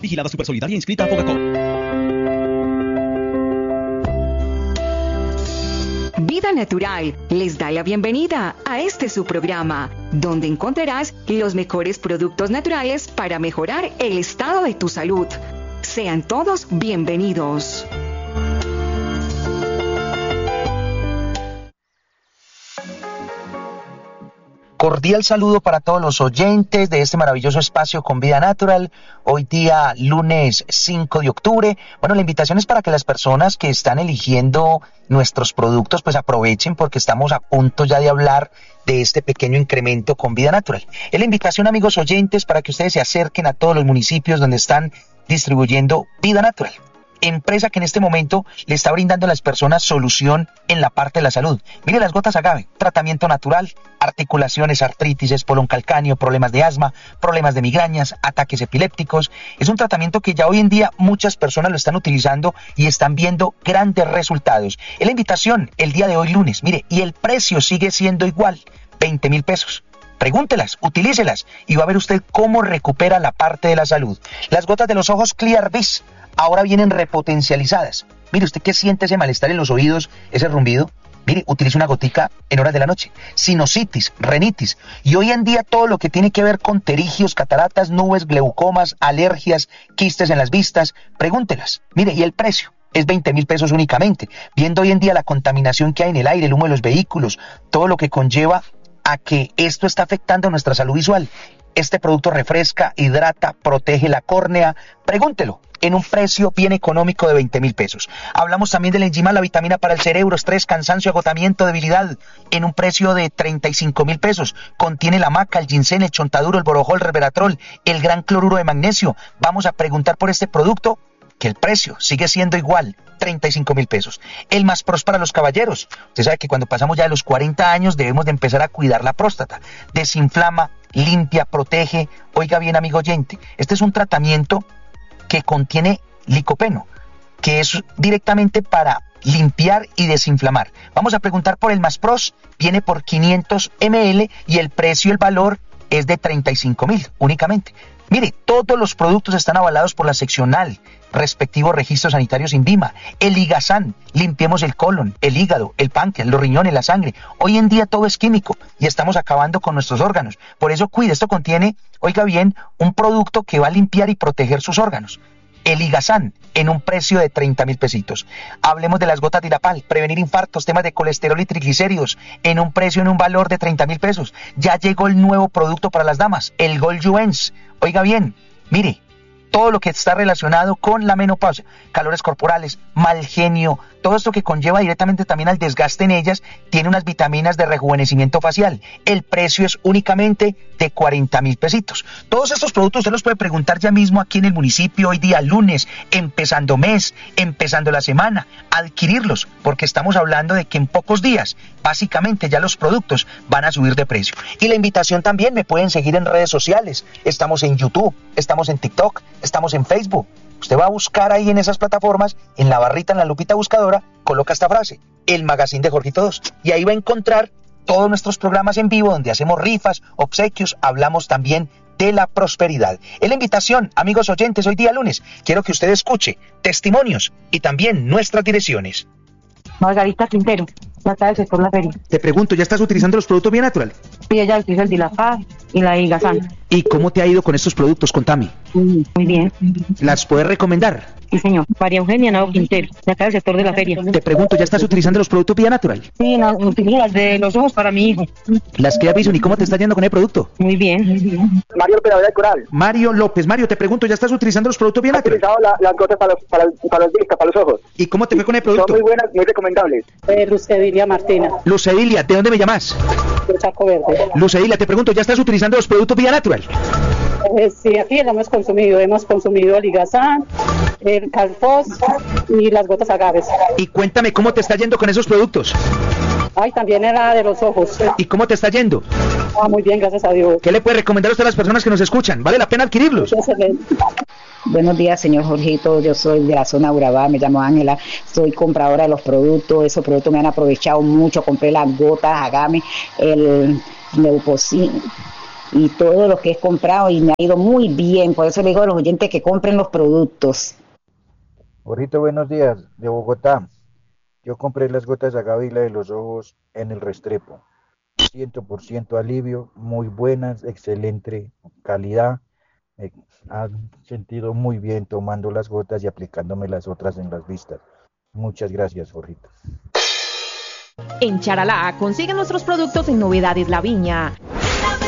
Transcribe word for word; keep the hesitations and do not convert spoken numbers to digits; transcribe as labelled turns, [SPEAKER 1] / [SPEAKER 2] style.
[SPEAKER 1] Vigilada Supersolidaria inscrita a Fogacop.
[SPEAKER 2] Vida Natural les da la bienvenida a este su programa, donde encontrarás los mejores productos naturales para mejorar el estado de tu salud. Sean todos bienvenidos.
[SPEAKER 3] Cordial saludo para todos los oyentes de este maravilloso espacio con Vida Natural. Hoy día lunes cinco de octubre. Bueno, la invitación es para que las personas que están eligiendo nuestros productos pues aprovechen, porque estamos a punto ya de hablar de este pequeño incremento con Vida Natural. Es la invitación, amigos oyentes, para que ustedes se acerquen a todos los municipios donde están distribuyendo Vida Natural, empresa que en este momento le está brindando a las personas solución en la parte de la salud. Mire las gotas agave, tratamiento natural, articulaciones, artritis, espolón calcáneo, problemas de asma, problemas de migrañas, ataques epilépticos. Es un tratamiento que ya hoy en día muchas personas lo están utilizando y están viendo grandes resultados. Es la invitación el día de hoy lunes, mire, y el precio sigue siendo igual, veinte mil pesos. Pregúntelas, utilícelas y va a ver usted cómo recupera la parte de la salud. Las gotas de los ojos Clear Vis ahora vienen repotencializadas. Mire, usted que siente ese malestar en los oídos, ese rumbido, mire, utilice una gotica en horas de la noche. Sinusitis, rinitis, y hoy en día todo lo que tiene que ver con pterigios, cataratas, nubes, glaucomas, alergias, quistes en las vistas, pregúntelas. Mire, y el precio es veinte mil pesos únicamente. Viendo hoy en día la contaminación que hay en el aire, el humo de los vehículos, todo lo que conlleva a que esto está afectando nuestra salud visual. Este producto refresca, hidrata, protege la córnea. Pregúntelo en un precio bien económico de veinte mil pesos. Hablamos también del Enzima, la vitamina para el cerebro, estrés, cansancio, agotamiento, debilidad, en un precio de treinta y cinco mil pesos. Contiene la maca, el ginseng, el chontaduro, el borojol, el resveratrol, el gran cloruro de magnesio. Vamos a preguntar por este producto, que el precio sigue siendo igual, treinta y cinco mil pesos. El Más Pros para los caballeros. Usted sabe que cuando pasamos ya de los cuarenta años debemos de empezar a cuidar la próstata. Desinflama, limpia, protege. Oiga bien, amigo oyente, este es un tratamiento que contiene licopeno, que es directamente para limpiar y desinflamar. Vamos a preguntar por el Más Pros. Viene por quinientos mililitros y el precio, el valor es de treinta y cinco mil únicamente. Mire, todos los productos están avalados por la seccional, respectivo registro sanitario INVIMA. El Ligazán, limpiemos el colon, el hígado, el páncreas, los riñones, la sangre. Hoy en día todo es químico y estamos acabando con nuestros órganos. Por eso cuide, esto contiene, oiga bien, un producto que va a limpiar y proteger sus órganos. El Ligazán, en un precio de treinta mil pesitos. Hablemos de las gotas de Irapal, prevenir infartos, temas de colesterol y triglicéridos, en un precio, en un valor de treinta mil pesos. Ya llegó el nuevo producto para las damas, el Gold Juens. Oiga bien, mire, todo lo que está relacionado con la menopausia, calores corporales, mal genio, todo esto que conlleva directamente también al desgaste en ellas, tiene unas vitaminas de rejuvenecimiento facial. El precio es únicamente de cuarenta mil pesitos. Todos estos productos usted los puede preguntar ya mismo aquí en el municipio, hoy día lunes, empezando mes, empezando la semana, adquirirlos, porque estamos hablando de que en pocos días, básicamente ya los productos van a subir de precio. Y la invitación también, me pueden seguir en redes sociales. Estamos en YouTube, estamos en TikTok, estamos en Facebook. Usted va a buscar ahí en esas plataformas, en la barrita, en la lupita buscadora, coloca esta frase, el magazine de Jorgito dos, y ahí va a encontrar todos nuestros programas en vivo donde hacemos rifas, obsequios, hablamos también de la prosperidad. Es la invitación, amigos oyentes, hoy día lunes, quiero que usted escuche testimonios y también nuestras direcciones.
[SPEAKER 4] Margarita Quintero, acá del sector La Feria.
[SPEAKER 3] Te pregunto, ¿ya estás utilizando los productos Bien Natural?
[SPEAKER 4] Sí, ella utiliza el Dilafar y la Igazán.
[SPEAKER 3] ¿Y cómo te ha ido con estos productos? Contame.
[SPEAKER 4] Mm, muy bien.
[SPEAKER 3] ¿Las puedes recomendar?
[SPEAKER 4] Sí, señor. María Eugenia Nao Quintero, de acá del sector de La Feria.
[SPEAKER 3] Te pregunto, ¿ya estás utilizando los productos Bien Natural?
[SPEAKER 4] Sí, no, utilizo las de los ojos para mi hijo.
[SPEAKER 3] Las que aviso, ¿y cómo te está yendo con el producto?
[SPEAKER 4] Muy bien. Muy bien.
[SPEAKER 5] Mario Operadora de Coral.
[SPEAKER 3] Mario López, Mario, te pregunto, ¿ya estás utilizando los productos Bien Natural?
[SPEAKER 5] He utilizado la, las gotas para los, para, para los vistas, para los ojos.
[SPEAKER 3] ¿Y cómo te fue con el producto?
[SPEAKER 5] Son muy buenas, muy recomendables.
[SPEAKER 4] Eh, Luz Edilia Martina.
[SPEAKER 3] Luz Edilia, ¿de dónde me llamas?
[SPEAKER 4] De Chaco Verde.
[SPEAKER 3] Luz Edilia, te pregunto, ¿ya estás utilizando los productos Bien Natural?
[SPEAKER 4] Eh, sí, aquí lo hemos consumido. Hemos consumido el Igazán, el Calfos y las gotas agaves.
[SPEAKER 3] Y cuéntame, ¿cómo te está yendo con esos productos?
[SPEAKER 4] Ay, también era de los ojos.
[SPEAKER 3] ¿Y cómo te está yendo?
[SPEAKER 4] Ah, muy bien, gracias a Dios.
[SPEAKER 3] ¿Qué le puede recomendar usted a las personas que nos escuchan? ¿Vale la pena adquirirlos?
[SPEAKER 4] Excelente.
[SPEAKER 6] Buenos días, señor Jorgito. Yo soy de la zona Urabá, me llamo Ángela. Soy compradora de los productos. Esos productos me han aprovechado mucho. Compré las gotas, agame, el Leuposin, y todo lo que he comprado y me ha ido muy bien. Por eso le digo a los oyentes que compren los productos.
[SPEAKER 1] Jorgito, buenos días, de Bogotá. Yo compré las gotas Agavila de los ojos en el Restrepo. cien por ciento alivio, muy buenas, excelente calidad. Me ha sentido muy bien tomando las gotas y aplicándome las otras en las vistas. Muchas gracias, Jorgito.
[SPEAKER 7] En Charalá consiguen nuestros productos en Novedades La Viña.